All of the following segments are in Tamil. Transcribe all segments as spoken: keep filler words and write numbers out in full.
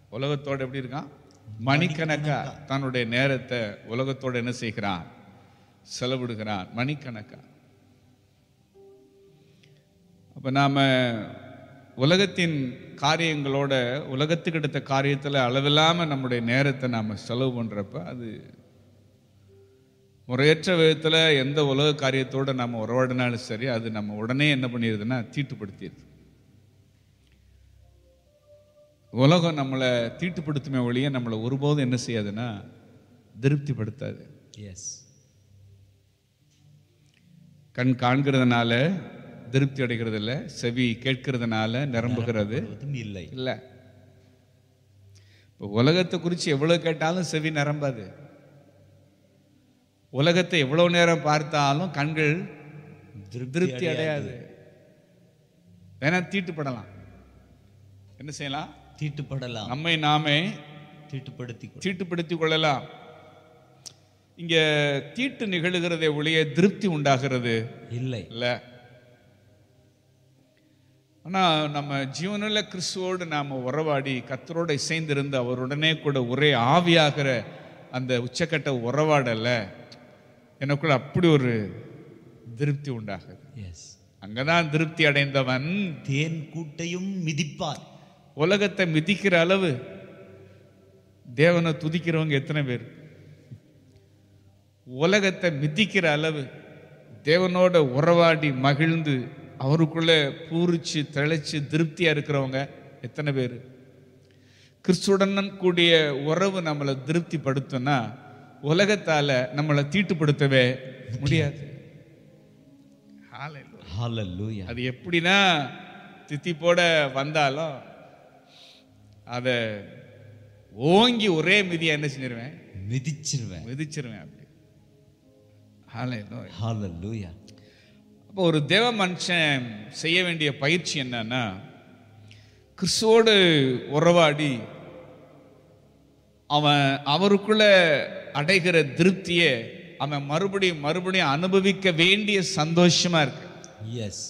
உலகத்தோடு எப்படி இருக்கான்? மணிக்கணக்கா தன்னுடைய நேரத்தை உலகத்தோடு என்ன செய்கிறான்? செலவிடுகிறான் மணிக்கணக்கா. அப்ப நாம உலகத்தின் காரியங்களோட உலகத்துக்கு எடுத்த காரியத்தில் அளவில்லாம நம்முடைய நேரத்தை நாம செலவு பண்றப்ப அது முறையற்ற விதத்தில் எந்த உலக காரியத்தோடு நம்ம உறவாடினாலும் சரி, அது நம்ம உடனே என்ன பண்ணிடுதுன்னா தீட்டுப்படுத்திடுது. உலகம் நம்மளை தீட்டுப்படுத்துமே ஒழிய நம்மளை ஒருபோதும் என்ன செய்யாதுன்னா திருப்திப்படுத்தாது. கண் காண்கிறதுனால திருப்தி அடைகிறது இல்லை, செவி கேட்கிறதுனால நிரம்புகிறது இல்லை இல்லை. இப்போ உலகத்தை குறித்து எவ்வளவு கேட்டாலும் செவி நிரம்பாது. உலகத்தை எவ்வளவு நேரம் பார்த்தாலும் கண்கள் திருப்தி அடையாது. வேணா தீட்டுப்படலாம். என்ன செய்யலாம்? தீட்டுப்படலாம். நம்மை நாமே தீட்டுப்படுத்தி தீட்டுப்படுத்திக் கொள்ளலாம். இங்க தீட்டு நிகழுகிறதை ஒழிய திருப்தி உண்டாகிறது இல்லை இல்லை. ஆனா நம்ம ஜீவனுள்ள கிறிஸ்துவோடு நாம உறவாடி கர்த்தரோடு இசைந்திருந்து அவருடனே கூட ஒரே ஆவியாகிற அந்த உச்சக்கட்ட உறவாடல எனக்குள்ள அப்படி ஒரு திருப்தி உண்டாகுது. அங்கதான் திருப்தி அடைந்தவன் தேன் கூட்டையும் மிதிப்பார். உலகத்தை மிதிக்கிற அளவு தேவனை துதிக்கிறவங்க எத்தனை பேர்? உலகத்தை மிதிக்கிற அளவு தேவனோட உறவாடி மகிழ்ந்து அவருக்குள்ள பூரிச்சு தெளிச்சு திருப்தியா இருக்கிறவங்க எத்தனை பேர்? கிறிஸ்துவுடன் கூடிய உறவு நம்மளை திருப்திப்படுத்தும்னா உலகத்தால நம்மளை தீட்டுப்படுத்தவே முடியாது. அது எப்படின்னா தித்திப்போட வந்தாலும் அதை ஓங்கி ஒரே மிதியா என்ன செஞ்சிருவேன்? மிதிச்சிருவேன் மிதிச்சிருவேன் அப்படி. ஹல்லேலூயா. அப்போ ஒரு தேவ மனுஷன் செய்ய வேண்டிய பயிற்சி என்னன்னா, கிறிஸ்துவோடு உறவாடி அவன் அவருக்குள்ள அடைகிற திருப்தியை அவன் மறுபடியும் மறுபடியும் அனுபவிக்க வேண்டிய சந்தோஷமா இருக்கு. எஸ்.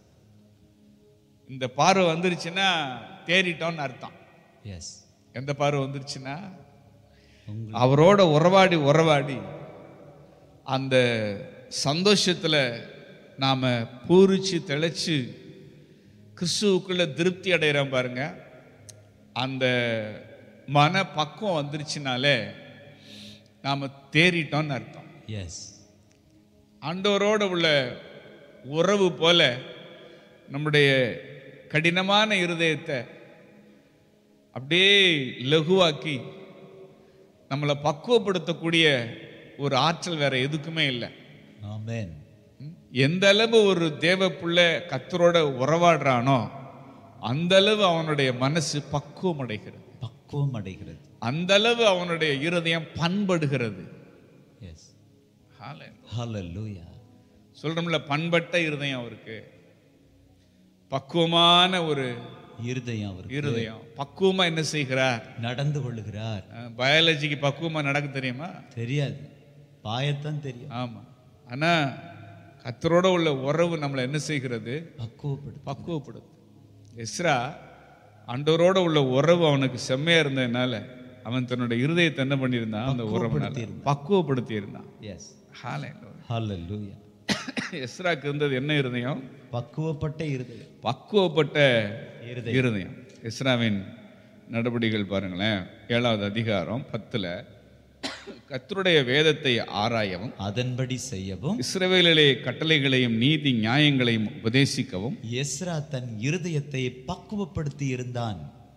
இந்த பார்வை வந்துருச்சுன்னா தேறிட்டோம்னு அர்த்தம். எஸ். எந்த பார்வை வந்துருச்சுன்னா அவரோட உறவாடி உறவாடி அந்த சந்தோஷத்துல நாம பூரிச்சு தெளிச்சு கிறிஸ்துவுக்குள்ள திருப்தி அடைகிறோம் பாருங்க. அந்த மன பக்குவம் வந்துருச்சுனாலே நாம தேறிட்டோம்னு அர்த்தம். எஸ். ஆண்டவரோட உள்ள உறவு போல நம்முடைய கடினமான இருதயத்தை அப்படியே லகுவாக்கி நம்மளை பக்குவப்படுத்தக்கூடிய ஒரு ஆற்றல் வேற எதுக்குமே இல்லை. ஆமென். எந்த அளவு ஒரு தேவ பிள்ளை கர்த்தரோட உறவாடுறானோ அந்த அளவு அவனுடைய மனசு பக்குவம் அடைகிறது. பக்குவம் அடைகிறது. அந்த அளவு அவனுடைய இருதயம் பண்படுகிறது. எஸ். ஹல்லேலூயா. சொல்றோம்ல, பண்பட்ட இருதயம் அவருக்கு, பக்குவமான ஒரு இருதயம் அவருக்கு. இருதயம் பக்குவமா என்ன செய்கிறார்? நடந்து கொள்ளுகிறார். பயாலஜிக்கு பக்குவமா நடக்க தெரியுமா? தெரியாது, பாயத்தான் தெரியும். ஆமா. ஆனா கர்த்தரோட உள்ள உறவு நம்மளை என்ன செய்கிறது? பக்குவப்படுத்து பக்குவப்படுத்து. எஸ்ரா ஆண்டவரோட உள்ள உறவு அவனுக்கு செம்மையா இருந்ததுனால அவன் தன்னுடைய இருதயத்தை என்ன பண்ணியிருந்தான்? அந்த உறவு பக்குவப்படுத்தி இருந்தான். எஸ். ஹல்லேலூயா. எஸ்ராக்கு இருந்தது என்ன இருதயம்? பக்குவப்பட்ட இருதயம். பக்குவப்பட்ட இருதயம். எஸ்ராவின் நடவடிக்கைகள் பாருங்களேன். ஏழாவது அதிகாரம் பத்துல கர்த்தருடைய வேதத்தை ஆராயவும் அதன்படி செய்யவும் இஸ்ரவேலிலே கட்டளைகளையும் நீதி நியாயங்களையும் உபதேசிக்கவும் எஸ்ரா தன் இருதயத்தை பக்குவப்படுத்தி இருந்தான்.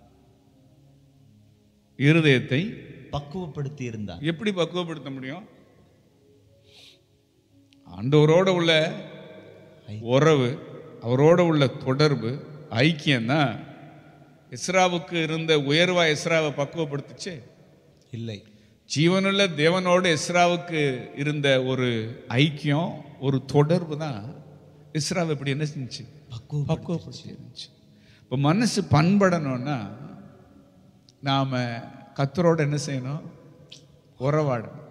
இருதயத்தை பக்குவப்படுத்தி இருந்தான். எப்படி பக்குவப்படுத்த முடியும்? ஆண்டவரோட உள்ள உறவு, அவரோட உள்ள தொடர்பு, ஐக்கியம் தான் எஸ்ராவுக்கு இருந்த உயர்வா எஸ்ராவை பக்குவப்படுத்துச்சு? இல்லை. ஜீவனுள்ள தேவனோடு எஸ்ராவுக்கு இருந்த ஒரு ஐக்கியம், ஒரு தொடர்பு தான் எஸ்ராவை இப்படி என்ன செஞ்சு பக்குவப்படுத்தி இருந்துச்சு. இப்போ மனசு பண்படணும்னா நாம கர்த்தரோட என்ன செய்யணும்? உறவாடணும்.